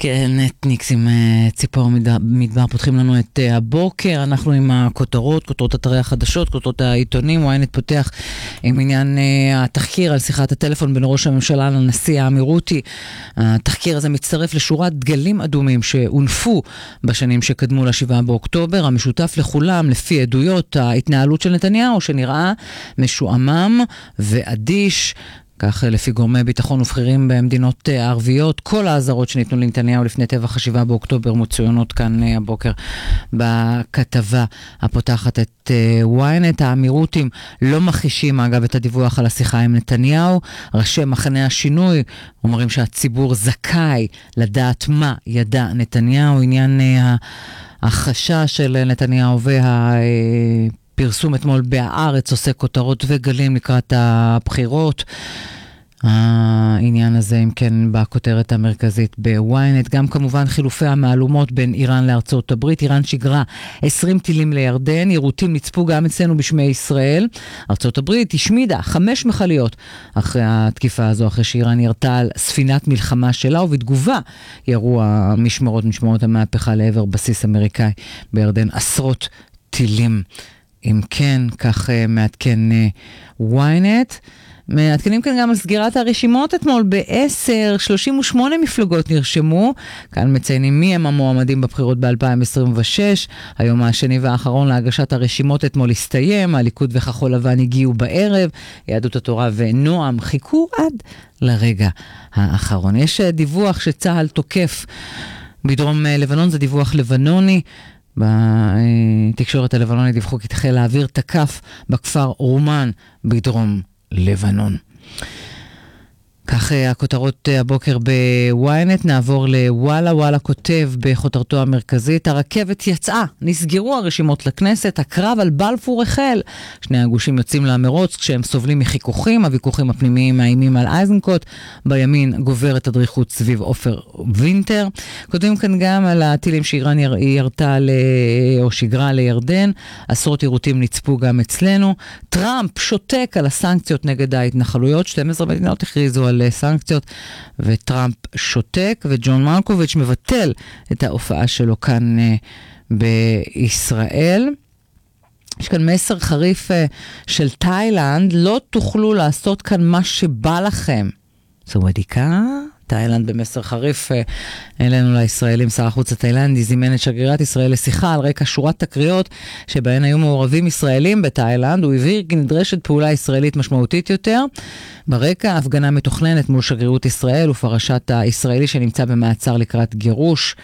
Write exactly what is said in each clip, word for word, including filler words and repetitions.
כן, נטניקס עם ציפור מדבר פותחים לנו את הבוקר, אנחנו עם הכותרות, כותרות אתרי החדשות, כותרות העיתונים. וויינט פותח עם עניין התחקיר על שיחת הטלפון בין ראש הממשלה לנשיא האמירותי. התחקיר הזה מצטרף לשורת דגלים אדומים שהונפו בשנים שקדמו לשבעה באוקטובר. המשותף לכולם, לפי עדויות, ההתנהלות של נתניהו שנראה משועמם ואדיש, כך לפי גורמי ביטחון ובכירים במדינות ערביות. כל האזהרות שניתנו לנתניהו לפני טבח השבעה באוקטובר מצוינות כאן הבוקר בכתבה הפותחת את וויינט. האמירותים לא מכחישים אגב את הדיווח על השיחה עם נתניהו. ראשי מחנה השינוי אומרים שהציבור זכאי לדעת מה ידע נתניהו. עניין החשש של נתניהו וה... פרסום אתמול בהארץ עושה כותרות וגלים לקראת הבחירות. העניין הזה, אם כן, בכותרת המרכזית בוויינט. גם כמובן חילופי המעלומות בין איראן לארצות הברית. איראן שגרה עשרים טילים לירדן, יירוטים נצפו גם אצלנו בשמי ישראל. ארצות הברית השמידה חמש מכליות אחרי התקיפה הזו, אחרי שאיראן ירתה על ספינת מלחמה שלה, ובתגובה ירו המשמרות, משמרות המהפכה לעבר בסיס אמריקאי בירדן, עשרות טילים. אם כן, כך מעדכן וויינט. מעדכנים כאן גם על סגירת הרשימות אתמול ב-עשר, שלושים ושמונה מפלגות נרשמו. כאן מציינים מי הם המועמדים בבחירות ב-אלפיים עשרים ושש. היום השני והאחרון להגשת הרשימות אתמול הסתיים. הליכוד וכחול לבן הגיעו בערב. יהדות התורה ונועם חיכו עד לרגע האחרון. יש דיווח שצהל תוקף בדרום לבנון, זה דיווח לבנוני. בתקשורת הלבנונית דיווחו כי חיל האוויר תקף בכפר רומן בדרום לבנון. כך הכותרות הבוקר בוויינט. נעבור לוואלה. וואלה כותב בכותרתו המרכזית: הרכבת יצאה, נסגרו הרשימות לכנסת, הקרב על בלפור החל. שני הגושים יוצאים למרוץ כשהם סובלים מחיכוכים, הוויכוחים הפנימיים מאיימים על איזנקוט, בימין גוברת הדריכות סביב עופר וינטר. כותבים כאן גם על הטילים שאיראן ירתה ל... או שגרה לירדן, עשרות יירוטים נצפו גם אצלנו. טראמפ שותק על הסנקציות נגד ההתנחלויות, שתים עשרה מדינות הכריזו על סנקציות וטראמפ שותק, וג'ון מלקוביץ' מבטל את ההופעה שלו כאן uh, בישראל. יש כאן מסר חריף uh, של תאילנד: לא תוכלו לעשות כאן מה שבא לכם. סוודיקה, תאילנד במסר חריף אלינו לישראלים. שר החוץ התאילנדי זימן את שגרירת ישראל לשיחה על רקע שורת תקריות שבהן היו מעורבים ישראלים בתאילנד. הוא הבהיר כי נדרשת פעולה ישראלית משמעותית יותר. ברקע הפגנה מתוכננת מול שגרירות ישראל ופרשת הישראלי שנמצא במעצר לקראת גירוש.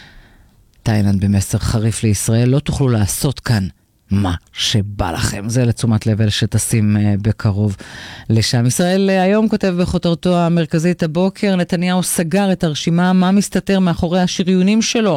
תאילנד במסר חריף לישראל: לא תוכלו לעשות כאן מה שבא לכם. זה לתשומת לב שתשים בקרוב לשם. ישראל היום כותב בכותרתו המרכזית הבוקר: נתניהו סגר את הרשימה, מה מסתתר מאחורי השריונים שלו.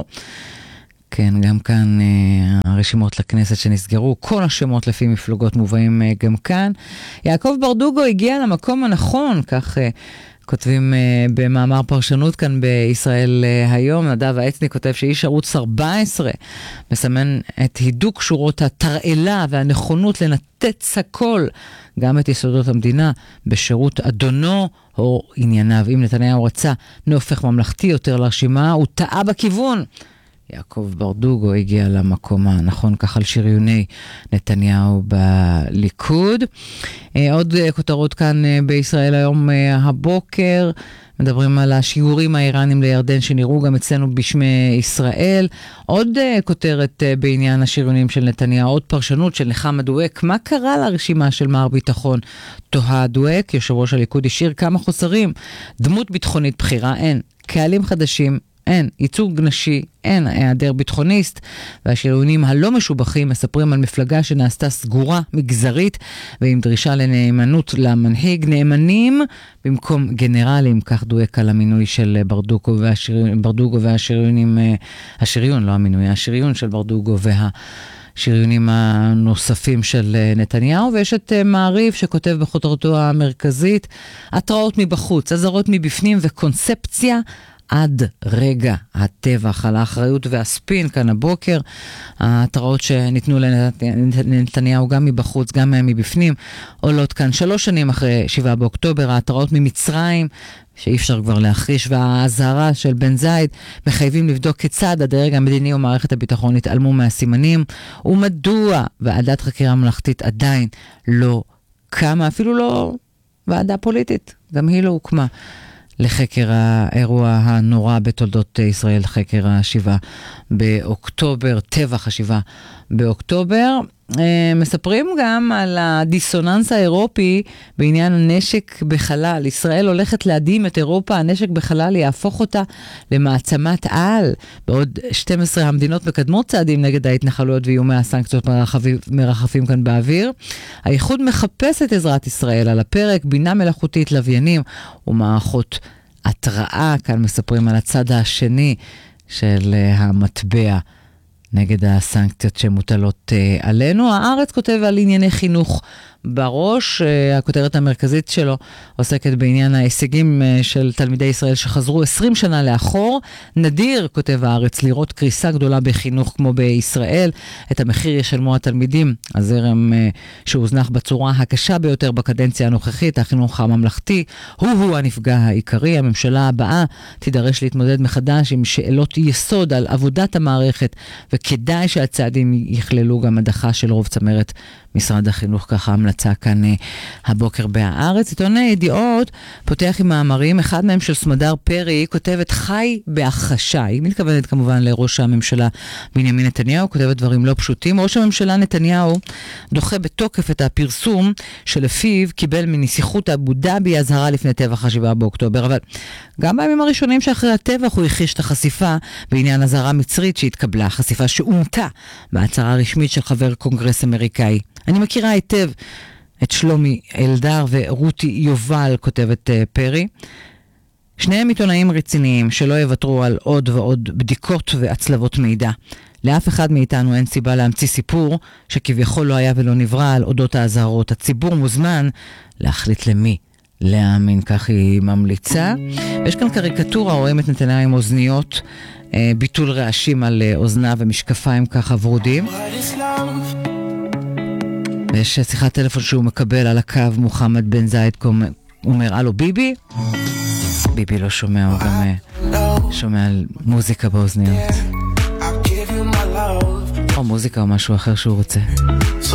כן, גם כאן הרשימות לכנסת שנסגרו, כל השמות לפי מפלגות מובאים גם כאן. יעקב ברדוגו הגיע למקום הנכון, כך כותבים uh, במאמר פרשנות כאן בישראל uh, היום. נדב העצני כותב שאיש ערוץ ארבע עשרה מסמן את הידוק שורות התרעלה והנכונות לנתץ הכל, גם את יסודות המדינה, בשירות אדונו או ענייניו. אם נתניהו רצה נהופך ממלכתי יותר לרשימה, הוא טעה בכיוון. יעקב ברדוגו הגיע למקום הנכון, כך על שריוני נתניהו בליכוד. עוד כותרות כאן בישראל היום הבוקר, מדברים על השיגורים האיראנים לירדן שנראו גם אצלנו בשמי ישראל. עוד כותרת בעניין השריונים של נתניהו, עוד פרשנות של נחמה דואק: מה קרה לרשימה של מר ביטחון? תוהה דואק, יושב ראש הליכוד השאיר כמה חוסרים: דמות ביטחונית בחירה אין, קהלים חדשים אין, ייצוג נשי אין, היעדר ביטחוניסט. והשריונים הלא משובחים מספרים על מפלגה שנעשתה סגורה מגזרית ועם דרישה לנאמנות למנהיג, נאמנים במקום גנרלים. כך דואק על המינוי של ברדוגו והשריון, ברדוגו והשריונים, השריון, לא המינוי, השריון של ברדוגו וה שריונים הנוספים של נתניהו. ויש את מעריב שכותב בכותרתו המרכזית: התראות מבחוץ, אזהרות מבפנים וקונספציה עד רגע הטבח, על האחריות והספין כאן הבוקר, ההתראות שניתנו לנתניהו גם מבחוץ, גם מבפנים, עולות כאן שלוש שנים אחרי שבעה באוקטובר, ההתראות ממצרים, שאי אפשר כבר להכריש, וההזהרה של בן זייד מחייבים לבדוק כיצד הדרג המדיני ומערכת הביטחון התעלמו מהסימנים, ומדוע ועדת חקירה ממלכתית עדיין לא קמה, אפילו לא ועדה פוליטית, גם היא לא הוקמה לחקר האירוע הנורא בתולדות ישראל, חקר השבעה באוקטובר, טבח השבעה באוקטובר. מספרים גם על הדיסוננס האירופי בעניין הנשק בחלל. ישראל הולכת להדהים את אירופה, הנשק בחלל יהפוך אותה למעצמת על. בעוד שתים עשרה המדינות מקדמות צעדים נגד ההתנחלויות ואיומי הסנקציות מרחפים, מרחפים כאן באוויר. האיחוד מחפש את עזרת ישראל על הפרק, בינה מלאכותית, לוויינים ומערכות התראה. כאן מספרים על הצד השני של המטבע נגד הסנקציות שמוטלות uh, עלינו. הארץ כותב על ענייני חינוך בראש, uh, הכותרת המרכזית שלו עוסקת בעניין ההישגים uh, של תלמידי ישראל שחזרו עשרים שנה לאחור. נדיר, כותב הארץ, לראות קריסה גדולה בחינוך כמו בישראל. את המחיר ישלמו התלמידים, הזרם uh, שהוזנח בצורה הקשה ביותר בקדנציה הנוכחית, החינוך הממלכתי, הוא-הוא הנפגע העיקרי. הממשלה הבאה תידרש להתמודד מחדש עם שאלות יסוד על עבודת המערכת, וכדאי שהצעדים יכללו גם הדחה של רוב צמרת משרד החינוך, ככה המלצה כאן הבוקר בהארץ. עיתון ידיעות פותח עם מאמרים, אחד מהם של סמדר פרי, כותבת חי בהחשה. היא מתכוונת כמובן לראש הממשלה בנימין נתניהו, כותבת דברים לא פשוטים. ראש הממשלה נתניהו דוחה בתוקף את הפרסום שלפיו קיבל מנסיכות אבו דאבי הזהרה לפני טבח השבעה באוקטובר, אבל גם בימים הראשונים שאחרי הטבח הוא הכחיש את החשיפה בעניין הזהרה מצרית שהתקבלה, חשיפה שאומתה בהצהרה רשמית של חבר קונגרס אמריקאי. אני מכירה היטב את שלומי אלדר ורותי יובל, כותבת פרי. שניהם עיתונאים רציניים שלא יוותרו על עוד ועוד בדיקות והצלבות מידע. לאף אחד מאיתנו אין סיבה להמציא סיפור שכביכול לא היה ולא נברא על אודות האזהרות. הציבור מוזמן להחליט למי להאמין, כך היא ממליצה. יש כאן קריקטורה, רואים את נתניהו עם אוזניות, ביטול רעשים על אוזנה ומשקפיים ככה ורודים. ויש שיחת טלפון שהוא מקבל על הקו, מוחמד בן זייד אומר, אלו ביבי? ביבי לא שומע, הוא גם שומע על מוזיקה באוזניות. או מוזיקה או משהו אחר שהוא רוצה. So